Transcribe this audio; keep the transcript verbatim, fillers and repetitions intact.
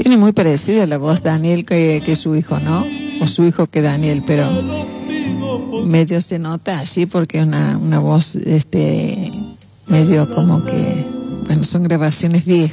Tiene muy parecida la voz Daniel que, que su hijo, ¿no? O su hijo que Daniel, pero medio se nota allí porque una, una voz, este, medio como que, bueno, son grabaciones viejas.